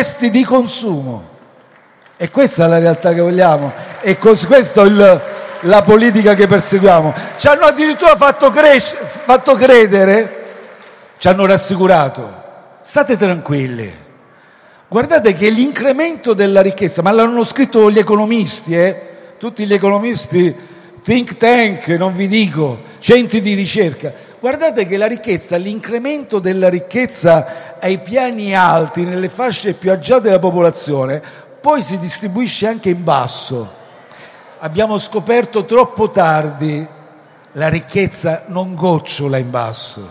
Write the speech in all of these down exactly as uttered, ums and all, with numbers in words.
di consumo. E questa è la realtà che vogliamo, e cos- questa è il, la politica che perseguiamo. Ci hanno addirittura fatto, cres- fatto credere, ci hanno rassicurato, state tranquilli, guardate che l'incremento della ricchezza, ma l'hanno scritto gli economisti, eh? Tutti gli economisti, think tank, non vi dico, centri di ricerca, guardate che la ricchezza, l'incremento della ricchezza ai piani alti, nelle fasce più agiate della popolazione, poi si distribuisce anche in basso. Abbiamo scoperto troppo tardi, la ricchezza non gocciola in basso.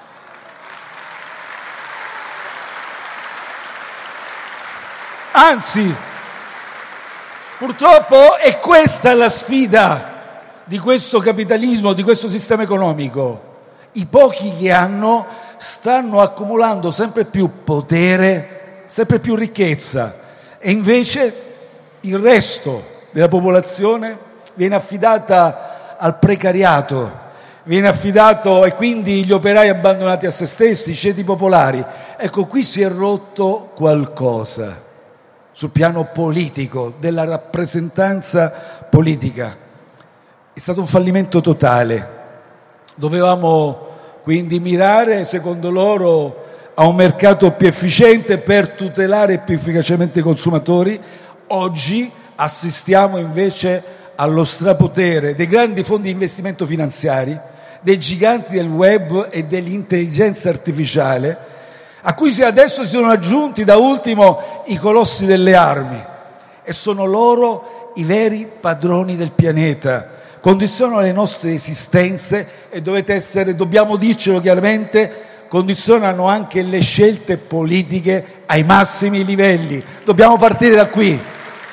Anzi, purtroppo è questa la sfida di questo capitalismo, di questo sistema economico. I pochi che hanno stanno accumulando sempre più potere, sempre più ricchezza, e invece il resto della popolazione viene affidata al precariato, viene affidato, e quindi gli operai abbandonati a se stessi, i ceti popolari. Ecco, qui si è rotto qualcosa sul piano politico, della rappresentanza politica. È stato un fallimento totale. Dovevamo quindi mirare, secondo loro, a un mercato più efficiente per tutelare più efficacemente i consumatori. Oggi assistiamo invece allo strapotere dei grandi fondi di investimento finanziari, dei giganti del web e dell'intelligenza artificiale, a cui adesso si sono aggiunti da ultimo i colossi delle armi, e sono loro i veri padroni del pianeta, condizionano le nostre esistenze e dovete essere, dobbiamo dircelo chiaramente, condizionano anche le scelte politiche ai massimi livelli. Dobbiamo partire da qui.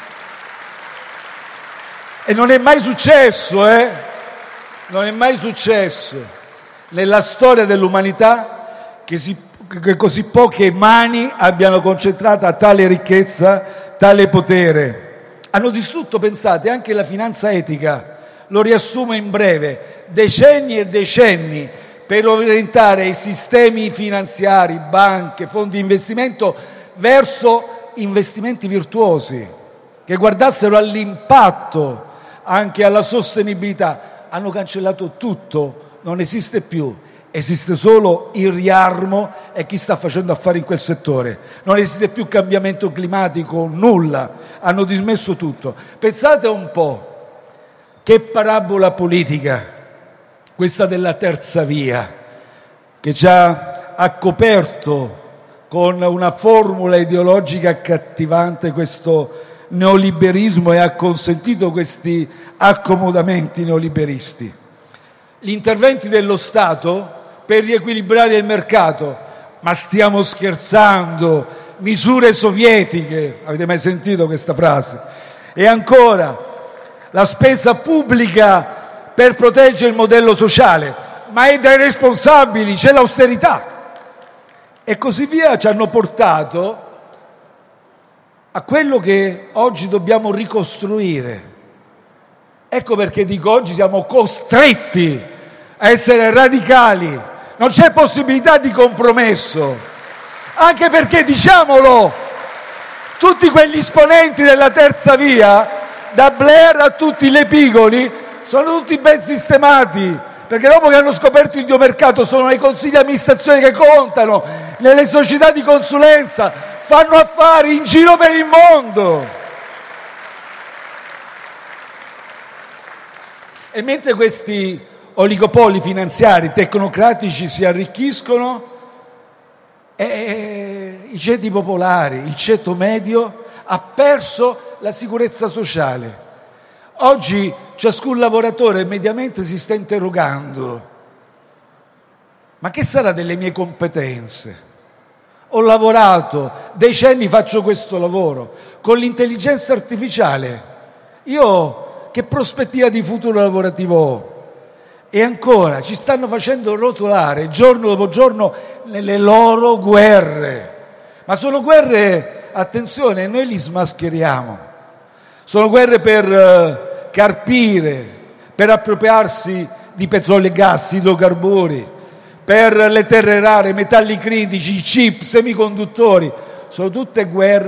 E non è mai successo, eh? Non è mai successo nella storia dell'umanità che, si, che così poche mani abbiano concentrata tale ricchezza, tale potere. Hanno distrutto, pensate, anche la finanza etica. Lo riassumo in breve: decenni e decenni per orientare i sistemi finanziari, banche, fondi di investimento verso investimenti virtuosi che guardassero all'impatto, anche alla sostenibilità. Hanno cancellato tutto, non esiste più, esiste solo il riarmo e chi sta facendo affari in quel settore. Non esiste più cambiamento climatico, nulla, hanno dismesso tutto. Pensate un po', che parabola politica questa della terza via, che già ha coperto con una formula ideologica accattivante questo neoliberismo e ha consentito questi accomodamenti neoliberisti. Gli interventi dello Stato per riequilibrare il mercato, ma stiamo scherzando, misure sovietiche, avete mai sentito questa frase? E ancora, la spesa pubblica per proteggere il modello sociale, ma è dai responsabili, c'è l'austerità. E così via ci hanno portato a quello che oggi dobbiamo ricostruire. Ecco perché dico oggi siamo costretti a essere radicali, non c'è possibilità di compromesso, anche perché, diciamolo, tutti quegli esponenti della terza via, da Blair a tutti le Pigoli, sono tutti ben sistemati, perché dopo che hanno scoperto il dio mercato sono nei consigli di amministrazione che contano, nelle società di consulenza, fanno affari in giro per il mondo. E mentre questi oligopoli finanziari tecnocratici si arricchiscono, eh, i ceti popolari, il ceto medio ha perso la sicurezza sociale. Oggi ciascun lavoratore mediamente si sta interrogando: ma che sarà delle mie competenze? Ho lavorato decenni, faccio questo lavoro con l'intelligenza artificiale, io che prospettiva di futuro lavorativo ho? E ancora ci stanno facendo rotolare giorno dopo giorno nelle loro guerre, ma sono guerre, attenzione, noi li smascheriamo, sono guerre per carpire, per appropriarsi di petrolio e gas, idrocarburi, per le terre rare, metalli critici, chip, semiconduttori. Sono tutte guerre